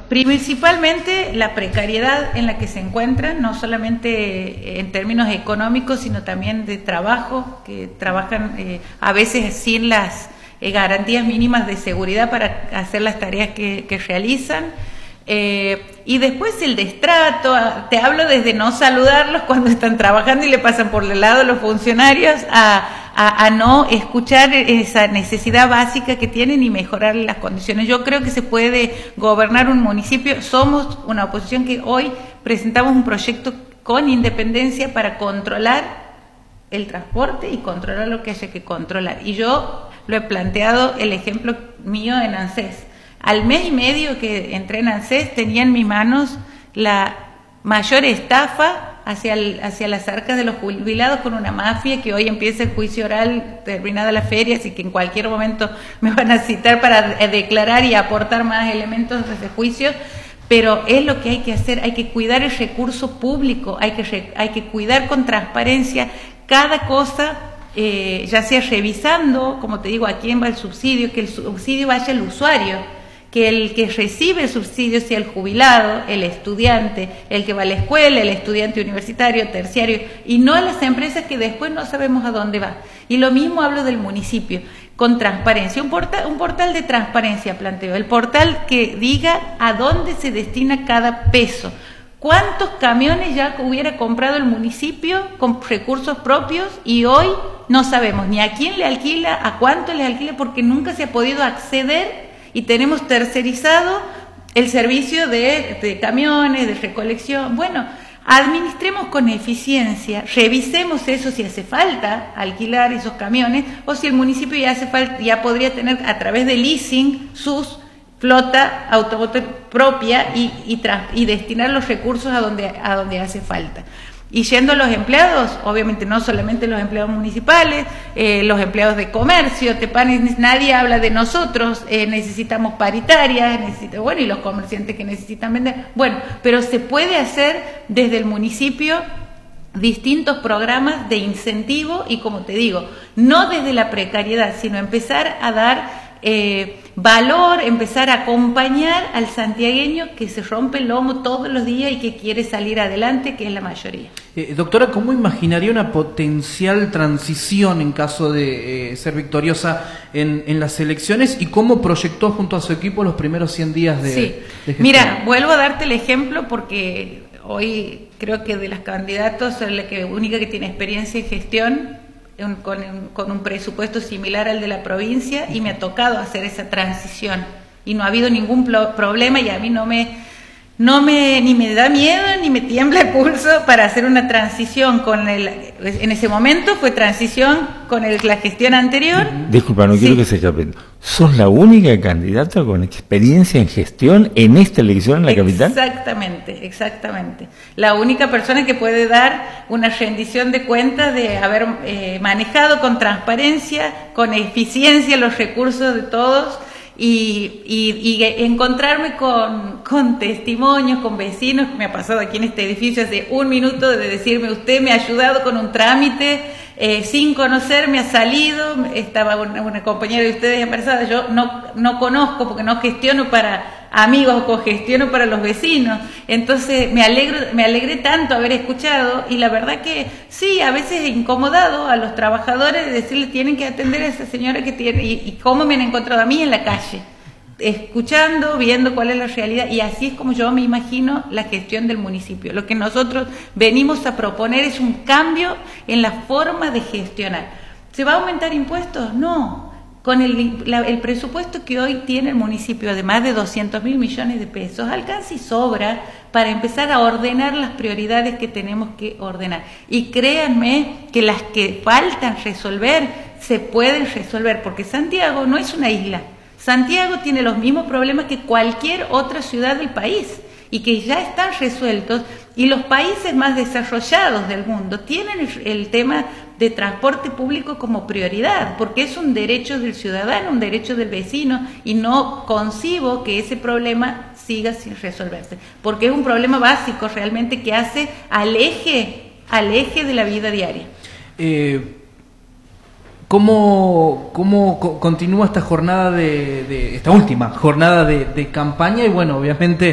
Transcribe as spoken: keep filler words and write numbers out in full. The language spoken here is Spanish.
Principalmente la precariedad en la que se encuentran, no solamente en términos económicos, sino también de trabajo, que trabajan eh, a veces sin las eh, garantías mínimas de seguridad para hacer las tareas que, que realizan. Eh, y después el destrato, te hablo desde no saludarlos cuando están trabajando y le pasan por el lado los funcionarios, a, a, a no escuchar esa necesidad básica que tienen y mejorar las condiciones. Yo creo que se puede gobernar un municipio. Somos una oposición que hoy presentamos un proyecto con independencia para controlar el transporte y controlar lo que haya que controlar. Y yo lo he planteado, el ejemplo mío en ANSES. Al mes y medio que entré en ANSES tenía en mis manos la mayor estafa hacia, el, hacia las arcas de los jubilados con una mafia que hoy empieza el juicio oral terminada la feria, así que en cualquier momento me van a citar para declarar y aportar más elementos de ese juicio. Pero es lo que hay que hacer, hay que cuidar el recurso público, hay que, hay que cuidar con transparencia cada cosa. Eh, ya sea revisando, como te digo, a quién va el subsidio, que el subsidio vaya al usuario, que el que recibe el subsidio sea el jubilado, el estudiante, el que va a la escuela, el estudiante universitario, terciario, y no a las empresas que después no sabemos a dónde va. Y lo mismo hablo del municipio, con transparencia, un portal, un portal de transparencia planteo, el portal que diga a dónde se destina cada peso. ¿Cuántos camiones ya hubiera comprado el municipio con recursos propios y hoy no sabemos ni a quién le alquila, a cuánto le alquila, porque nunca se ha podido acceder y tenemos tercerizado el servicio de, de camiones, de recolección? Bueno, administremos con eficiencia, revisemos eso si hace falta alquilar esos camiones o si el municipio ya, hace falta, ya podría tener a través de leasing sus flota automotor propia y, y, y destinar los recursos a donde, a donde hace falta. Y yendo a los empleados, obviamente no solamente los empleados municipales, eh, los empleados de comercio, Tepanes, nadie habla de nosotros, eh, necesitamos paritarias, necesita, bueno, y los comerciantes que necesitan vender, bueno, pero se puede hacer desde el municipio distintos programas de incentivo y, como te digo, no desde la precariedad, sino empezar a dar Eh, valor, empezar a acompañar al santiagueño que se rompe el lomo todos los días y que quiere salir adelante, que es la mayoría. Eh, doctora, ¿cómo imaginaría una potencial transición en caso de eh, ser victoriosa en, en las elecciones y cómo proyectó junto a su equipo los primeros cien días de, sí. de gestión? Mira, vuelvo a darte el ejemplo porque hoy creo que de las candidatos soy la que, única que tiene experiencia en gestión, Un, con, un, con un presupuesto similar al de la provincia, y me ha tocado hacer esa transición y no ha habido ningún problema, y a mí no me no me ni me da miedo ni me tiembla el pulso para hacer una transición con el, en ese momento fue transición con el, la gestión anterior. Disculpa, no sí. quiero que se escape. ¿Sos la única candidata con experiencia en gestión en esta elección en la capital? Exactamente, exactamente. La única persona que puede dar una rendición de cuentas de haber eh, manejado con transparencia, con eficiencia los recursos de todos. Y, y, y encontrarme con, con testimonios, con vecinos, que me ha pasado aquí en este edificio hace un minuto de decirme: usted me ha ayudado con un trámite, eh, sin conocerme ha salido, estaba una, una compañera de ustedes embarazada, yo no, no conozco porque no gestiono para amigos o gestiono para los vecinos, entonces me alegro, me alegré tanto haber escuchado, y la verdad que sí, a veces he incomodado a los trabajadores de decirles: tienen que atender a esa señora que tiene, y, y cómo me han encontrado a mí en la calle, escuchando, viendo cuál es la realidad, y así es como yo me imagino la gestión del municipio. Lo que nosotros venimos a proponer es un cambio en la forma de gestionar. ¿Se va a aumentar impuestos? No. Con el, la, el presupuesto que hoy tiene el municipio, de más de doscientos mil millones de pesos, alcanza y sobra para empezar a ordenar las prioridades que tenemos que ordenar. Y créanme que las que faltan resolver, se pueden resolver, porque Santiago no es una isla. Santiago tiene los mismos problemas que cualquier otra ciudad del país, y que ya están resueltos, y los países más desarrollados del mundo tienen el, el tema de transporte público como prioridad, porque es un derecho del ciudadano, un derecho del vecino, y no concibo que ese problema siga sin resolverse, porque es un problema básico realmente que hace al eje, al eje de la vida diaria. Eh, ¿Cómo, cómo co- continúa esta jornada de, de esta última jornada de, de campaña? Y bueno, obviamente